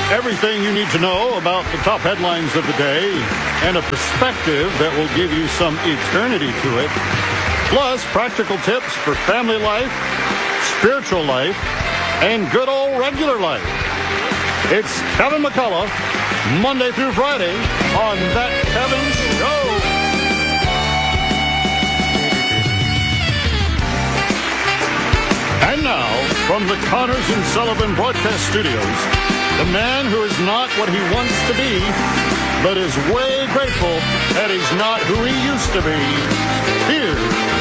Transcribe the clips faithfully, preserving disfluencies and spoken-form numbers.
Everything you need to know about the top headlines of the day and a perspective that will give you some eternity to it. Plus, practical tips for family life, spiritual life, and good old regular life. It's Kevin McCullough, Monday through Friday on That Kevin Show. And now, from the Connors and Sullivan Broadcast Studios, the man who is not what he wants to be, but is way grateful that he's not who he used to be. Here's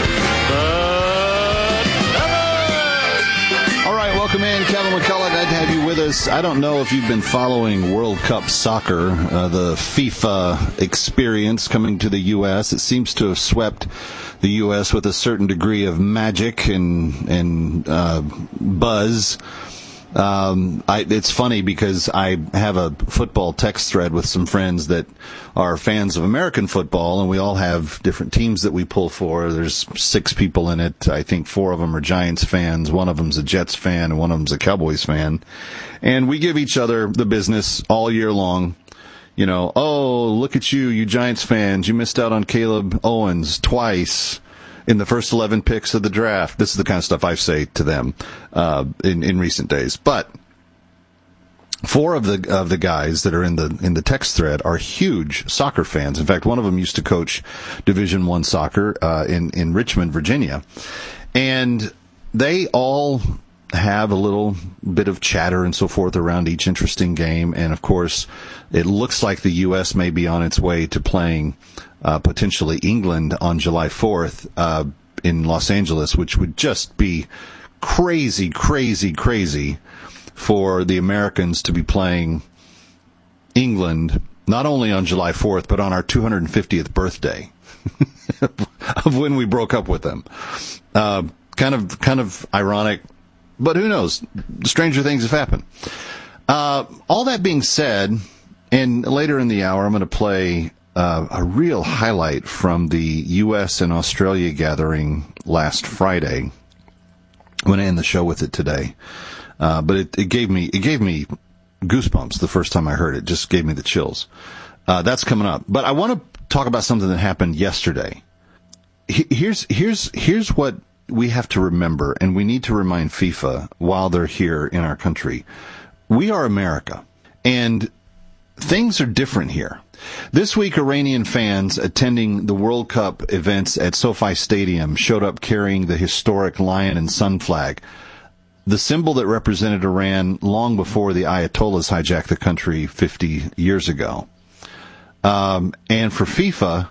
the Kevin! All right, welcome in, Kevin McCullough. Glad to have you with us. I don't know if you've been following World Cup soccer, uh, the FIFA experience coming to the U S. It seems to have swept the U S with a certain degree of magic and and uh, buzz. Um, I, it's funny because I have a football text thread with some friends that are fans of American football, and we all have different teams that we pull for. There's six people in it. I think four of them are Giants fans. One of them's a Jets fan, and one of them's a Cowboys fan. And we give each other the business all year long. You know, oh, look at you, you Giants fans. You missed out on Caleb Owens twice in the first eleven picks of the draft. This is the kind of stuff I say to them uh, in in recent days. But four of the of the guys that are in the in the text thread are huge soccer fans. In fact, one of them used to coach Division One soccer uh, in in Richmond, Virginia, and they all have a little bit of chatter and so forth around each interesting game. And of course, it looks like the U S may be on its way to playing Uh, potentially England on July fourth uh, in Los Angeles, which would just be crazy, crazy, crazy for the Americans to be playing England not only on July fourth, but on our two hundred fiftieth birthday of when we broke up with them. Uh, kind of, kind of ironic, but who knows? Stranger things have happened. Uh, all that being said, and later in the hour, I'm going to play Uh, a real highlight from the U S and Australia gathering last Friday. I'm going to end the show with it today, uh, but it, it gave me it gave me goosebumps the first time I heard it. Just gave me the chills. Uh, that's coming up. But I want to talk about something that happened yesterday. Here's here's here's what we have to remember, and we need to remind FIFA while they're here in our country. We are America, and things are different here. This week, Iranian fans attending the World Cup events at SoFi Stadium showed up carrying the historic lion and sun flag, the symbol that represented Iran long before the Ayatollahs hijacked the country fifty years ago. Um, and for FIFA,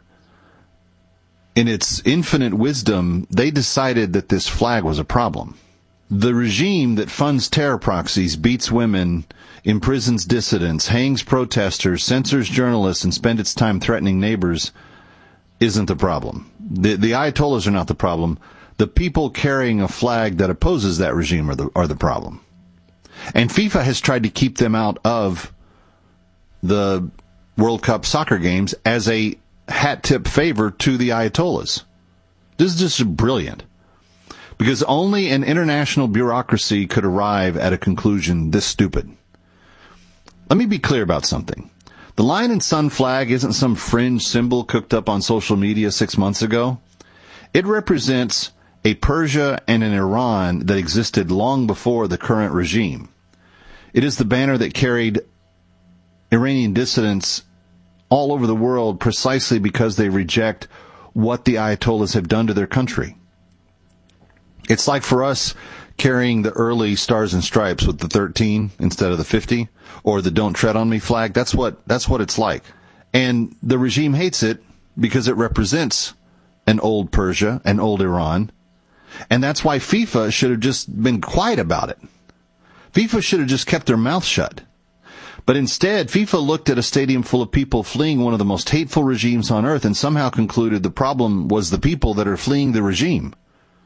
in its infinite wisdom, they decided that this flag was a problem. The regime that funds terror proxies, beats women, imprisons dissidents, hangs protesters, censors journalists, and spends its time threatening neighbors isn't the problem. The, the Ayatollahs are not the problem. The people carrying a flag that opposes that regime are the, are the problem. And FIFA has tried to keep them out of the World Cup soccer games as a hat-tip favor to the Ayatollahs. This is just brilliant. Because only an international bureaucracy could arrive at a conclusion this stupid. Let me be clear about something. The lion and sun flag isn't some fringe symbol cooked up on social media six months ago. It represents a Persia and an Iran that existed long before the current regime. It is the banner that carried Iranian dissidents all over the world precisely because they reject what the Ayatollahs have done to their country. It's like for us carrying the early Stars and Stripes with the thirteen instead of the fifty, or the Don't Tread on Me flag. That's what that's what it's like. And the regime hates it because it represents an old Persia, an old Iran. And that's why FIFA should have just been quiet about it. FIFA should have just kept their mouth shut. But instead, FIFA looked at a stadium full of people fleeing one of the most hateful regimes on earth and somehow concluded the problem was the people that are fleeing the regime.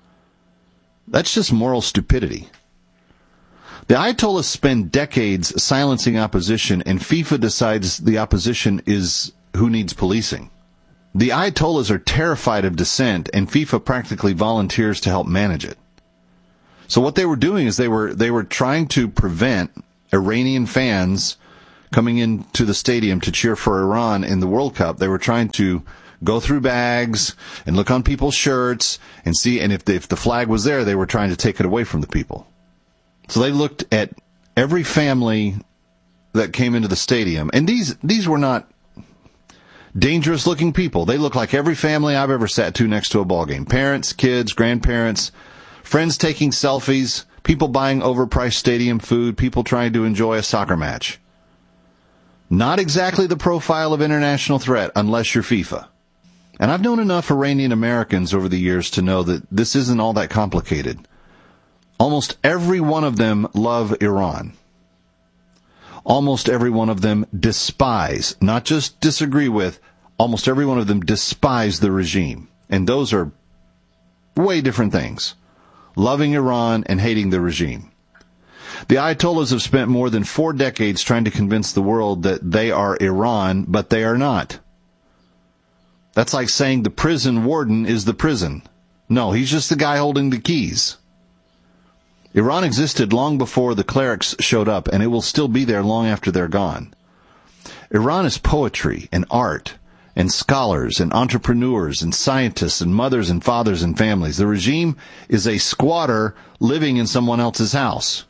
That's just moral stupidity. The Ayatollahs spend decades silencing opposition, and FIFA decides the opposition is who needs policing. The Ayatollahs are terrified of dissent, and FIFA practically volunteers to help manage it. So what they were doing is they were they were trying to prevent Iranian fans coming into the stadium to cheer for Iran in the World Cup. They were trying to go through bags and look on people's shirts and see, and if the, if the flag was there, they were trying to take it away from the people. So they looked at every family that came into the stadium, and these these were not dangerous-looking people. They look like every family I've ever sat to next to a ball game. Parents, kids, grandparents, friends taking selfies, people buying overpriced stadium food, people trying to enjoy a soccer match. Not exactly the profile of international threat unless you're FIFA. And I've known enough Iranian Americans over the years to know that this isn't all that complicated. Almost every one of them love Iran. Almost every one of them despise, not just disagree with, almost every one of them despise the regime. And those are way different things. Loving Iran and hating the regime. The Ayatollahs have spent more than four decades trying to convince the world that they are Iran, but they are not. That's like saying the prison warden is the prison. No, he's just the guy holding the keys. Iran existed long before the clerics showed up, and it will still be there long after they're gone. Iran is poetry and art and scholars and entrepreneurs and scientists and mothers and fathers and families. The regime is a squatter living in someone else's house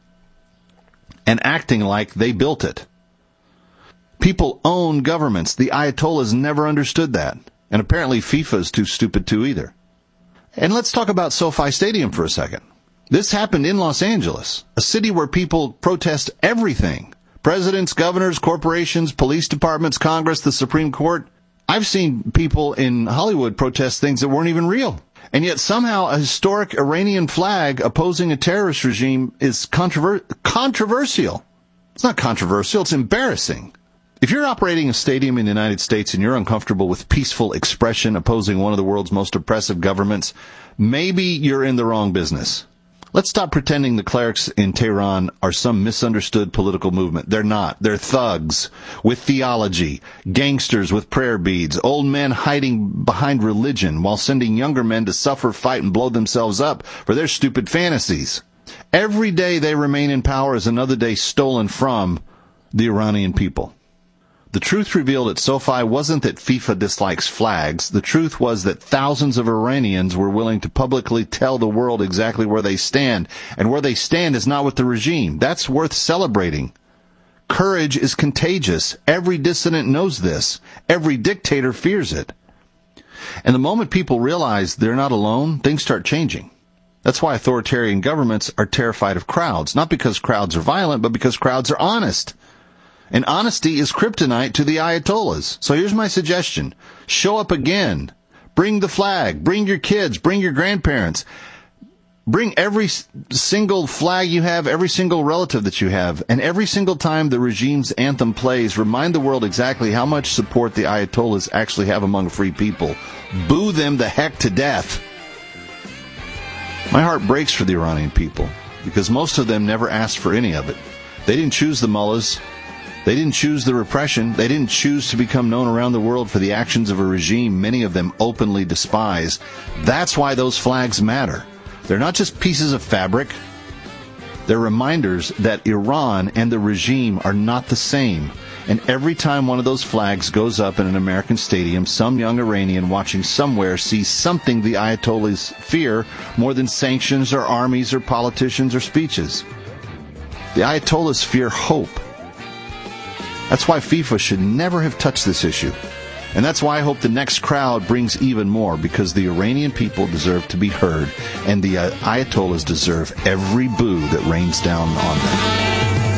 and acting like they built it. People own governments. The Ayatollahs never understood that. And apparently FIFA is too stupid to either. And let's talk about SoFi Stadium for a second. This happened in Los Angeles, a city where people protest everything. Presidents, governors, corporations, police departments, Congress, the Supreme Court. I've seen people in Hollywood protest things that weren't even real. And yet somehow a historic Iranian flag opposing a terrorist regime is controver- controversial. It's not controversial, it's embarrassing. If you're operating a stadium in the United States and you're uncomfortable with peaceful expression opposing one of the world's most oppressive governments, maybe you're in the wrong business. Let's stop pretending the clerics in Tehran are some misunderstood political movement. They're not. They're thugs with theology, gangsters with prayer beads, old men hiding behind religion while sending younger men to suffer, fight, and blow themselves up for their stupid fantasies. Every day they remain in power is another day stolen from the Iranian people. The truth revealed at SoFi wasn't that FIFA dislikes flags. The truth was that thousands of Iranians were willing to publicly tell the world exactly where they stand. And where they stand is not with the regime. That's worth celebrating. Courage is contagious. Every dissident knows this. Every dictator fears it. And the moment people realize they're not alone, things start changing. That's why authoritarian governments are terrified of crowds. Not because crowds are violent, but because crowds are honest. And honesty is kryptonite to the Ayatollahs. So here's my suggestion. Show up again. Bring the flag. Bring your kids. Bring your grandparents. Bring every single flag you have, every single relative that you have. And every single time the regime's anthem plays, remind the world exactly how much support the Ayatollahs actually have among free people. Boo them the heck to death. My heart breaks for the Iranian people because most of them never asked for any of it. They didn't choose the mullahs. They didn't choose the repression. They didn't choose to become known around the world for the actions of a regime many of them openly despise. That's why those flags matter. They're not just pieces of fabric. They're reminders that Iran and the regime are not the same. And every time one of those flags goes up in an American stadium, some young Iranian watching somewhere sees something the Ayatollahs fear more than sanctions or armies or politicians or speeches. The Ayatollahs fear hope. That's why FIFA should never have touched this issue. And that's why I hope the next crowd brings even more, because the Iranian people deserve to be heard, and the uh, Ayatollahs deserve every boo that rains down on them.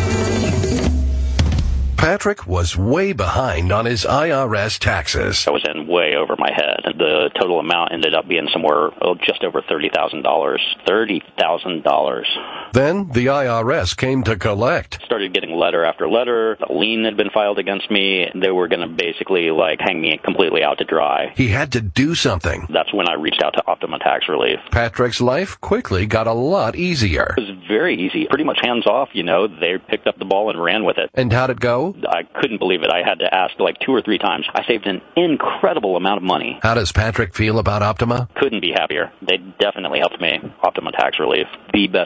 Patrick was way behind on his I R S taxes. I was in way over my head. The total amount ended up being somewhere oh, just over thirty thousand dollars. thirty thousand dollars. Then the I R S came to collect. Started getting letter after letter. A lien had been filed against me. They were going to basically like hang me completely out to dry. He had to do something. That's when I reached out to Optima Tax Relief. Patrick's life quickly got a lot easier. It was very easy. Pretty much hands off, you know. They picked up the ball and ran with it. And how'd it go? I couldn't believe it. I had to ask like two or three times. I saved an incredible amount of money. How does Patrick feel about Optima? Couldn't be happier. They definitely helped me. Optima Tax Relief, the best place to call.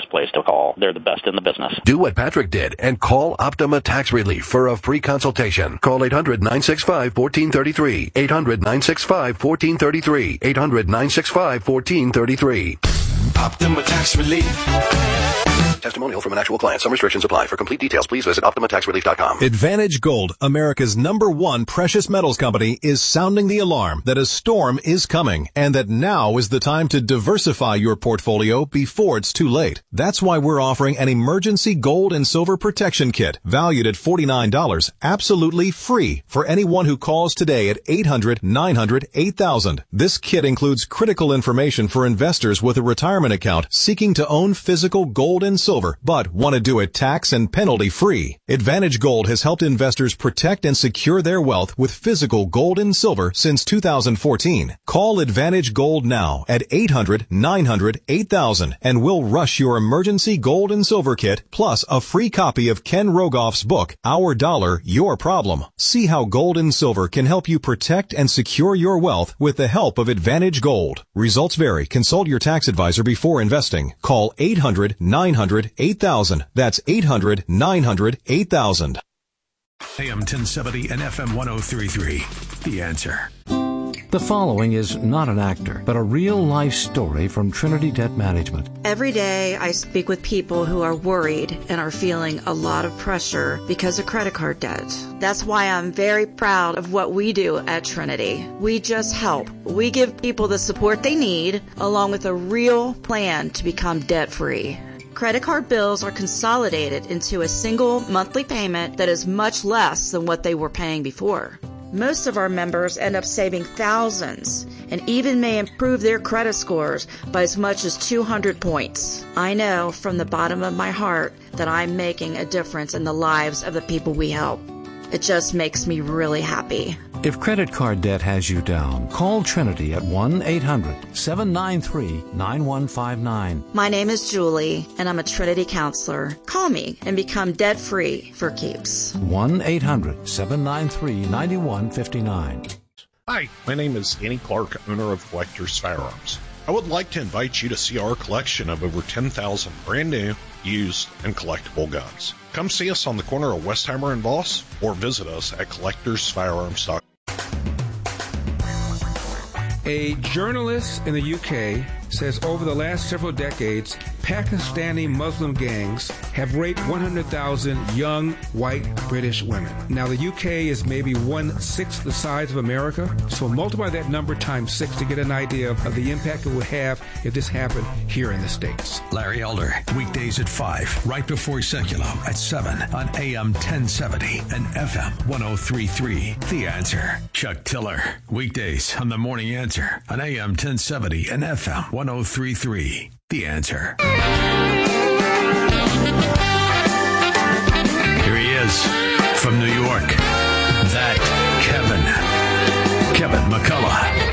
call. They're the best in the business. Do what Patrick did and call Optima Tax Relief for a free consultation. Call eight hundred, nine six five, one four three three. eight hundred, nine six five, one four three three. eight hundred, nine six five, one four three three. Optima Tax Relief. Testimonial from an actual client. Some restrictions apply. For complete details, please visit optima tax relief dot com. Advantage Gold, America's number one precious metals company, is sounding the alarm that a storm is coming and that now is the time to diversify your portfolio before it's too late. That's why we're offering an emergency gold and silver protection kit valued at forty-nine dollars, absolutely free for anyone who calls today at eight hundred, nine hundred, eight thousand. This kit includes critical information for investors with a retirement account seeking to own physical gold and silver Silver, but want to do it tax and penalty free. Advantage Gold has helped investors protect and secure their wealth with physical gold and silver since two thousand fourteen. Call Advantage Gold now at eight hundred, nine hundred, eight thousand and we'll rush your emergency gold and silver kit plus a free copy of Ken Rogoff's book, Our Dollar, Your Problem. See how gold and silver can help you protect and secure your wealth with the help of Advantage Gold. Results vary. Consult your tax advisor before investing. Call eight hundred, nine hundred, eight thousand. That's eight hundred, nine hundred, eight thousand. A M ten seventy and F M one oh three point three. The Answer. The following is not an actor, but a real-life story from Trinity Debt Management. Every day I speak with people who are worried and are feeling a lot of pressure because of credit card debt. That's why I'm very proud of what we do at Trinity. We just help. We give people the support they need, along with a real plan to become debt-free. Credit card bills are consolidated into a single monthly payment that is much less than what they were paying before. Most of our members end up saving thousands and even may improve their credit scores by as much as two hundred points. I know from the bottom of my heart that I'm making a difference in the lives of the people we help. It just makes me really happy. If credit card debt has you down, call Trinity at one eight hundred, seven nine three, nine one five nine. My name is Julie, and I'm a Trinity counselor. Call me and become debt-free for keeps. one eight hundred, seven nine three, nine one five nine. Hi, my name is Danny Clark, owner of Collectors Firearms. I would like to invite you to see our collection of over ten thousand brand new, used, and collectible guns. Come see us on the corner of Westheimer and Voss, or visit us at collectors firearms dot com. A journalist in the U K says over the last several decades, Pakistani Muslim gangs have raped one hundred thousand young white British women. Now, the U K is maybe one-sixth the size of America, so multiply that number times six to get an idea of the impact it would have if this happened here in the States. Larry Elder, weekdays at five, right before Secular at seven on A M ten seventy and F M one oh three point three. The Answer. Chuck Tiller, weekdays on The Morning Answer on A M ten seventy and F M one oh three point three. The Answer. Here he is from New York. That Kevin. Kevin McCullough.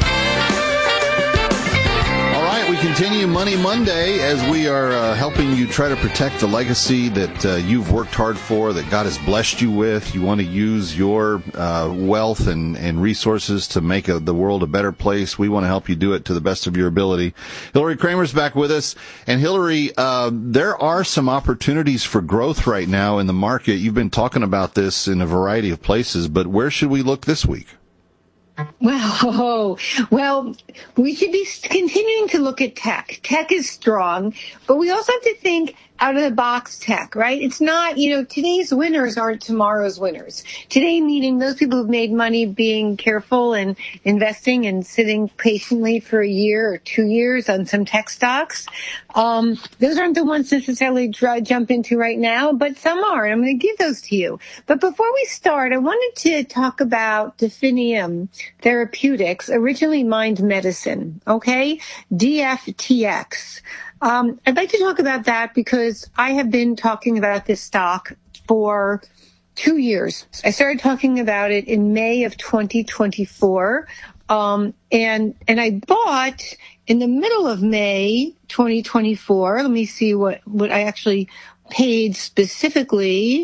All right, we continue Money Monday as we are uh, helping you try to protect the legacy that uh, you've worked hard for, that God has blessed you with. You want to use your uh, wealth and, and resources to make a, the world a better place. We want to help you do it to the best of your ability. Hillary Kramer's back with us. And Hillary, uh, there are some opportunities for growth right now in the market. You've been talking about this in a variety of places, but where should we look this week? Well, well, we should be continuing to look at tech. Tech is strong, but we also have to think out of the box tech, right? It's not, you know, today's winners aren't tomorrow's winners. Today meaning those people who've made money being careful and investing and sitting patiently for a year or two years on some tech stocks. Um, those aren't the ones necessarily to jump into right now, but some are. And I'm going to give those to you. But before we start, I wanted to talk about Definium Therapeutics, originally Mind Medicine, okay? D F T X. Um, I'd like to talk about that because I have been talking about this stock for two years. I started talking about it in May of twenty twenty-four. Um, and, and I bought in the middle of May twenty twenty-four. Let me see what, what I actually paid specifically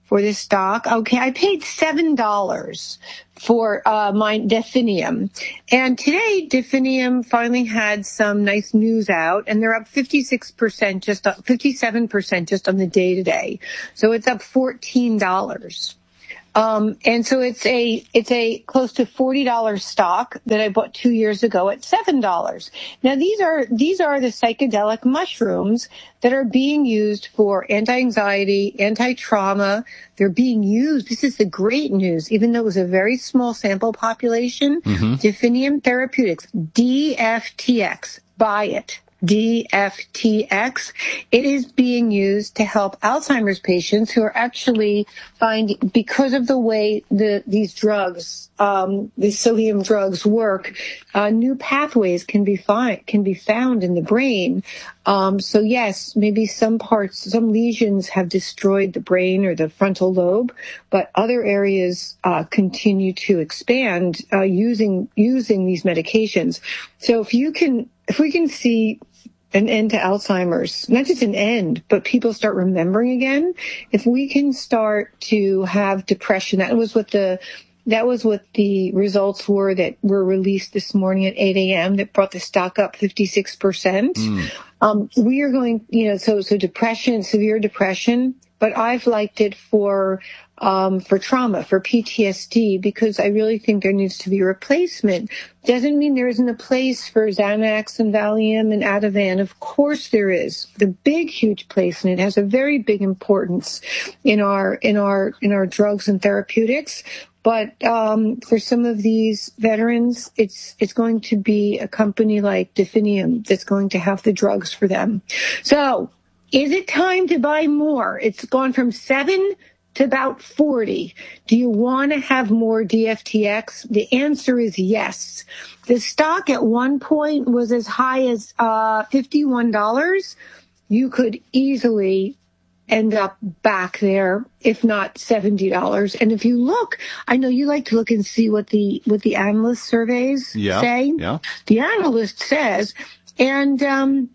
for this stock. Okay, I paid seven dollars for uh, my Definium. And today, Definium finally had some nice news out, and they're up fifty-six percent, just up, fifty-seven percent just on the day today. So it's up fourteen dollars. Um, and so it's a, it's a close to forty dollars stock that I bought two years ago at seven dollars. Now these are, these are the psychedelic mushrooms that are being used for anti-anxiety, anti-trauma. They're being used. This is the great news. Even though it was a very small sample population, mm-hmm. Definium Therapeutics, D F T X, buy it. D F T X. It is being used to help Alzheimer's patients who are actually finding, because of the way the these drugs, um, these sodium drugs work, uh, new pathways can be find, can be found in the brain. Um, so yes, maybe some parts, some lesions have destroyed the brain or the frontal lobe, but other areas uh, continue to expand uh, using using these medications. So if you can. If we can see an end to Alzheimer's, not just an end, but people start remembering again, if we can start to have depression, that was what the that was what the results were that were released this morning at eight a.m. that brought the stock up fifty-six percent. Mm. Um, we are going, you know, so so depression, severe depression, but I've liked it for um for trauma, for P T S D, because I really think there needs to be a replacement. Doesn't mean there isn't a place for Xanax and Valium and Ativan. Of course there is. The big, huge place, and it has a very big importance in our in our in our drugs and therapeutics. But um for some of these veterans, it's it's going to be a company like Definium that's going to have the drugs for them. So is it time to buy more? It's gone from seven to about forty. Do you want to have more D F T X? The answer is yes. The stock at one point was as high as uh fifty-one dollars. You could easily end up back there, if not seventy dollars. And if you look, I know you like to look and see what the what the analyst surveys yeah, say. Yeah. The analyst says, and um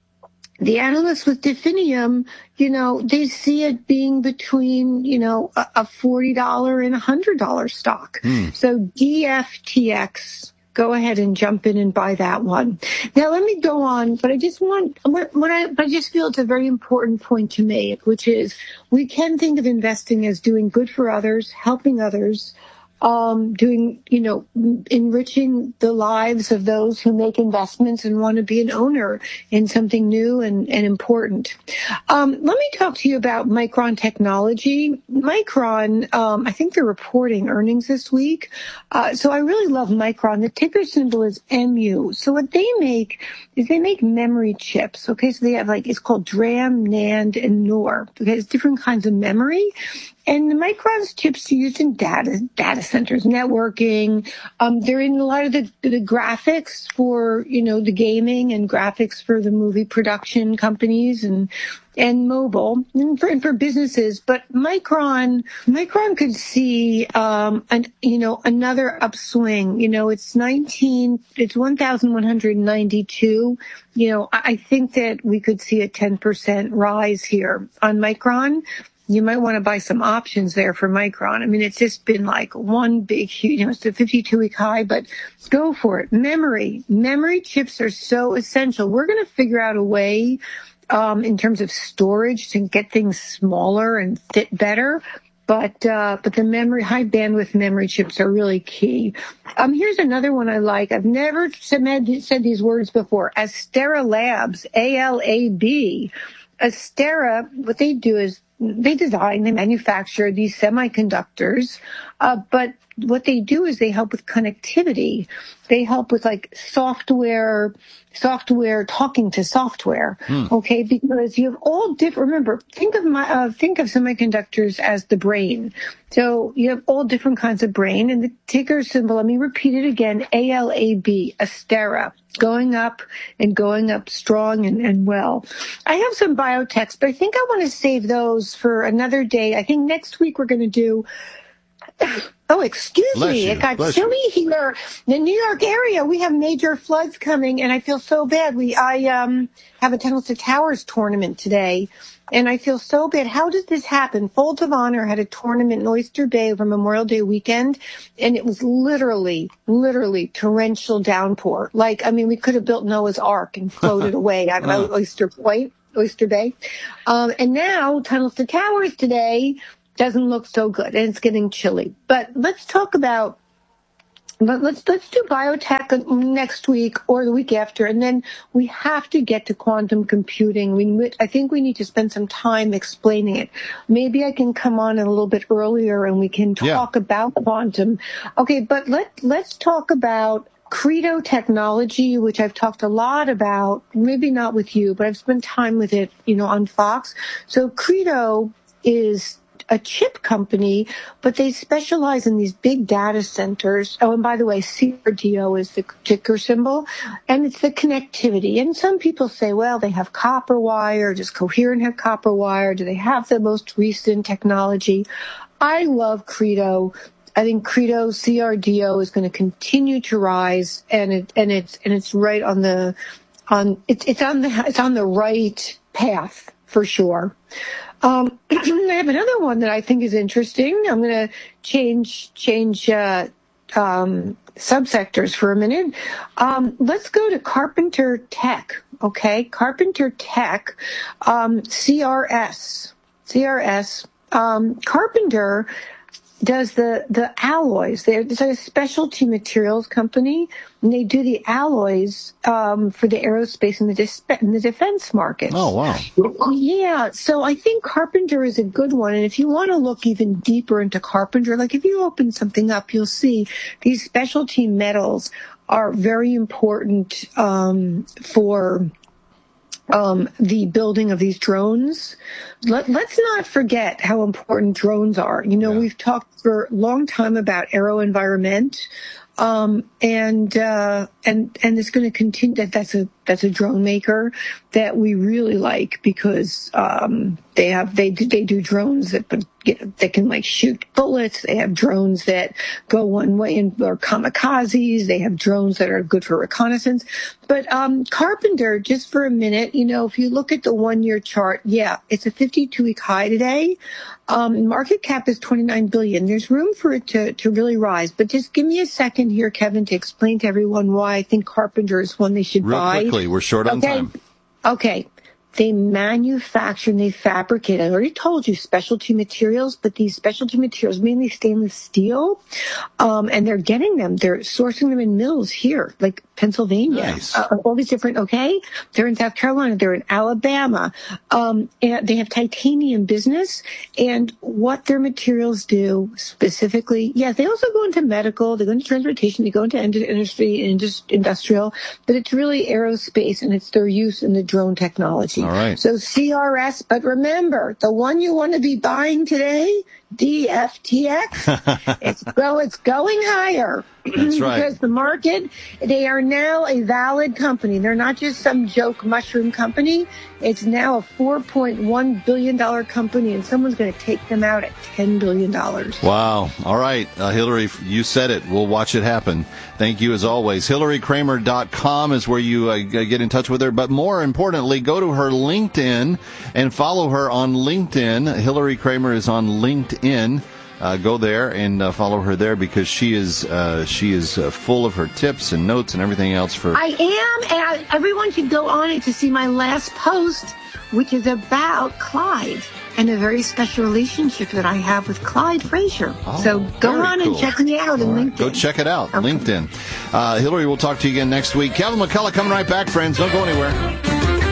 the analysts with Definium, you know, they see it being between, you know, a, a forty dollars and a one hundred dollars stock. Mm. So D F T X, go ahead and jump in and buy that one. Now, let me go on, but I just want, what I, I just feel it's a very important point to make, which is we can think of investing as doing good for others, helping others, Um, doing, you know, enriching the lives of those who make investments and want to be an owner in something new and, and important. Um, let me talk to you about Micron Technology. Micron, um, I think they're reporting earnings this week. Uh, so I really love Micron. The ticker symbol is M U. So what they make is they make memory chips. Okay, so they have like, it's called DRAM, NAND, and NOR. Okay, it's different kinds of memory. And the Micron's chips are used in data data centers, networking. Um, they're in a lot of the, the graphics for, you know, the gaming and graphics for the movie production companies and and mobile and for, and for businesses. But Micron, Micron could see, um, an, you know, another upswing. You know, it's nineteen, it's one thousand one hundred ninety-two. You know, I, I think that we could see a ten percent rise here on Micron. You might want to buy some options there for Micron. I mean, it's just been like one big, huge, you know, it's a fifty-two week high, but go for it. Memory. Memory chips are so essential. We're going to figure out a way, um, in terms of storage to get things smaller and fit better. But, uh, but the memory, high bandwidth memory chips are really key. Um, here's another one I like. I've never said, said these words before. Astera Labs, A L A B. Astera, what they do is they design, they manufacture these semiconductors, uh, but what they do is they help with connectivity. They help with like software, software talking to software. Mm. Okay, because you have all different. Remember, think of my uh, think of semiconductors as the brain. So you have all different kinds of brain, and the ticker symbol. Let me repeat it again: A L A B, Astera. Going up and going up strong and, and well. I have some biotechs, but I think I want to save those for another day. I think next week we're going to do Oh, excuse Bless me. you. It got Bless chilly here. The New York area, we have major floods coming, and I feel so bad. We I um have a Tennis Towers tournament today, and I feel so bad. How did this happen? Folds of Honor had a tournament in Oyster Bay over Memorial Day weekend, and it was literally, literally torrential downpour. Like, I mean, we could have built Noah's Ark and floated away out of Oyster Point, Oyster Bay. Um, and now, Tunnels to Towers today doesn't look so good, and it's getting chilly. But let's talk about, but let's let's do biotech next week or the week after, and then we have to get to quantum computing. We, I think we need to spend some time explaining it. Maybe I can come on a little bit earlier and we can talk yeah. about quantum. Okay, but let let's talk about Credo technology, which I've talked a lot about. Maybe not with you, but I've spent time with it, you know, on Fox. So Credo is a chip company, but they specialize in these big data centers. Oh, and by the way, C R D O is the ticker symbol, and it's the connectivity. And some people say, well, they have copper wire. Does Coherent have copper wire? Do they have the most recent technology? I love Credo. I think Credo C R D O is going to continue to rise, and it and it's and it's right on the on it's it's on the it's on the right path for sure. Um, I have another one that I think is interesting. I'm going to change change uh, um, subsectors for a minute. Um, let's go to Carpenter Tech, okay? Carpenter Tech, um, C R S. C R S. Um, Carpenter does the, the alloys. They're, it's a specialty materials company, and they do the alloys um, for the aerospace and the, dis- and the defense market. Oh, wow. Yeah, so I think Carpenter is a good one, and if you want to look even deeper into Carpenter, like if you open something up, you'll see these specialty metals are very important um, for Um, the building of these drones. Let, let's not forget how important drones are. You know, yeah. we've talked for a long time about AeroVironment, um, and uh, and and it's going to continue. That that's a that's a drone maker that we really like because um, they have they do, they do drones that that can like shoot bullets. They have drones that go one way and are kamikazes. They have drones that are good for reconnaissance. But um, Carpenter, just for a minute, you know, if you look at the one-year chart, yeah, it's a fifty-two week high today. Um, market cap is twenty-nine billion dollars. There's room for it to, to really rise. But just give me a second here, Kevin, to explain to everyone why I think Carpenter is one they should Real buy. Real quickly, we're short on okay. time. Okay. They manufacture and they fabricate. I already told you specialty materials, but these specialty materials, mainly stainless steel, um, and they're getting them. They're sourcing them in mills here, like Pennsylvania. Nice. Uh, all these different, okay? They're in South Carolina. They're in Alabama. Um, and they have titanium business. And what their materials do specifically, yeah, they also go into medical, they go into transportation, they go into industry, industrial, but it's really aerospace, and it's their use in the drone technology. All right. So C R S, but remember, the one you want to be buying today, D F T X, it's go, it's going higher. That's right. Because the market, they are now a valid company. They're not just some joke mushroom company. It's now a four point one billion dollars company, and someone's going to take them out at ten billion dollars. Wow. All right. Uh, Hillary, you said it. We'll watch it happen. Thank you as always. Hillary Kramer dot com is where you uh, get in touch with her. But more importantly, go to her LinkedIn and follow her on LinkedIn. Hillary Kramer is on LinkedIn. Uh, go there and uh, follow her there because she is uh, she is uh, full of her tips and notes and everything else for. I am, and I, everyone should go on it to see my last post, which is about Clyde and a very special relationship that I have with Clyde Frazier. Oh, so go on cool. and check me out on right. LinkedIn. Go check it out, okay. LinkedIn. Uh, Hillary, we'll talk to you again next week. Kevin McCullough coming right back, friends. Don't go anywhere.